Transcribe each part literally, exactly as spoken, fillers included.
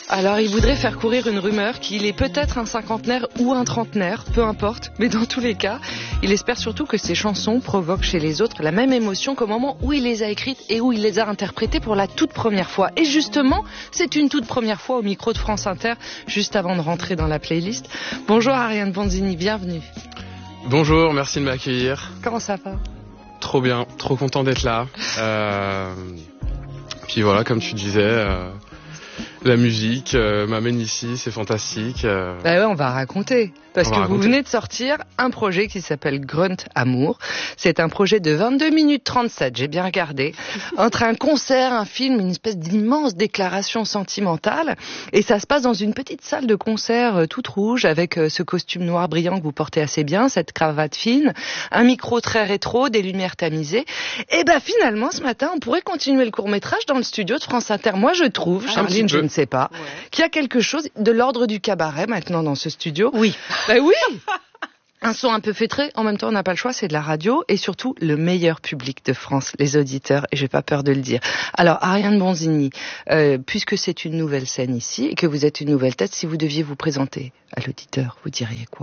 Alors, il voudrait faire courir une rumeur qu'il est peut-être un cinquantenaire ou un trentenaire, peu importe. Mais dans tous les cas, il espère surtout que ses chansons provoquent chez les autres la même émotion qu'au moment où il les a écrites et où il les a interprétées pour la toute première fois. Et justement, c'est une toute première fois au micro de France Inter, juste avant de rentrer dans la playlist. Bonjour Ariane Bonzini, bienvenue. Bonjour, merci de m'accueillir. Comment ça va ? Trop bien, trop content d'être là. Euh... Puis voilà, comme tu disais... Euh... La musique euh, m'amène ici, c'est fantastique. Euh... Bah ouais, on va raconter. Parce on que va vous raconter. venez de sortir un projet qui s'appelle Grunt Amour. C'est un projet de vingt-deux minutes trente-sept, j'ai bien regardé. Entre un concert, un film, une espèce d'immense déclaration sentimentale. Et ça se passe dans une petite salle de concert euh, toute rouge, avec euh, ce costume noir brillant que vous portez assez bien, cette cravate fine, un micro très rétro, des lumières tamisées. Et ben finalement, ce matin, on pourrait continuer le court-métrage dans le studio de France Inter. Moi, je trouve, Charline, je ne sais pas, ouais. qu'il y a quelque chose de l'ordre du cabaret maintenant dans ce studio. Oui. Ben oui. Un son un peu feutré, en même temps on n'a pas le choix, c'est de la radio et surtout le meilleur public de France, les auditeurs, et j'ai pas peur de le dire. Alors Ariane Bonzini, euh, puisque c'est une nouvelle scène ici et que vous êtes une nouvelle tête, si vous deviez vous présenter à l'auditeur, vous diriez quoi ?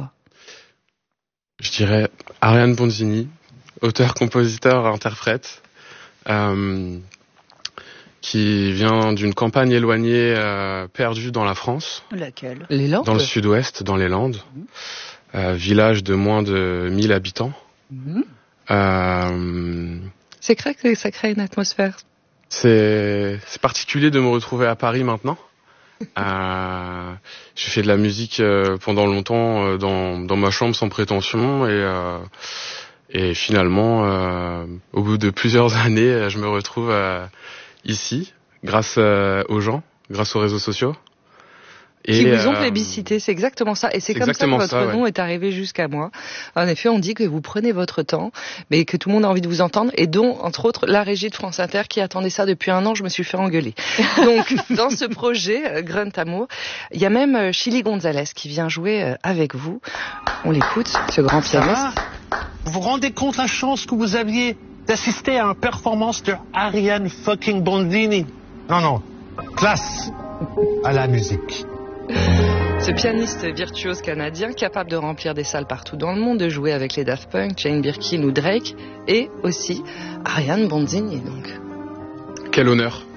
Je dirais Ariane Bonzini, auteur, compositeur, interprète, euh, qui vient d'une campagne éloignée, euh, perdue dans la France. Laquelle ? Les Landes ? Dans le sud-ouest, dans les Landes. Mmh. Euh, village de moins de mille habitants. Mmh. Euh, c'est vrai que ça crée une atmosphère. C'est, c'est particulier de me retrouver à Paris maintenant. euh, j'ai fait de la musique euh, pendant longtemps euh, dans, dans ma chambre sans prétention et, euh, et finalement, euh, au bout de plusieurs années, je me retrouve euh, ici, grâce euh, aux gens, grâce aux réseaux sociaux. Et qui vous ont plébiscité, c'est exactement ça. Et c'est, c'est comme ça que votre ça, nom ouais. est arrivé jusqu'à moi. En effet, on dit que vous prenez votre temps, mais que tout le monde a envie de vous entendre, et dont, entre autres, la régie de France Inter qui attendait ça depuis un an, je me suis fait engueuler. Donc, dans ce projet, Grunt Amour, il y a même Chili Gonzalez qui vient jouer avec vous. On l'écoute, ce grand pianiste. Vous vous rendez compte la chance que vous aviez d'assister à une performance de Ariane fucking Bonzini? Non, non. Classe à la musique. Ce pianiste virtuose canadien, capable de remplir des salles partout dans le monde, de jouer avec les Daft Punk, Jane Birkin ou Drake, et aussi Ariane Bonzini, donc. Quel honneur.